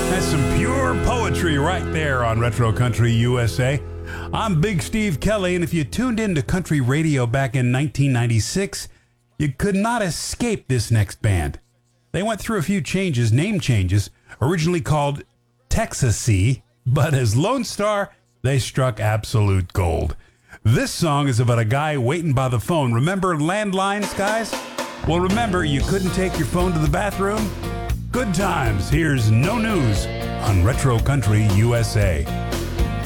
That's some pure poetry right there on Retro Country USA. I'm Big Steve Kelly, and if you tuned into country radio back in 1996, you could not escape this next band. They went through a few changes, name changes, originally called Texas-y, but as Lone Star, they struck absolute gold. This song is about a guy waiting by the phone. Remember landlines, guys? Well, remember, you couldn't take your phone to the bathroom? Good times. Here's No News on Retro Country USA.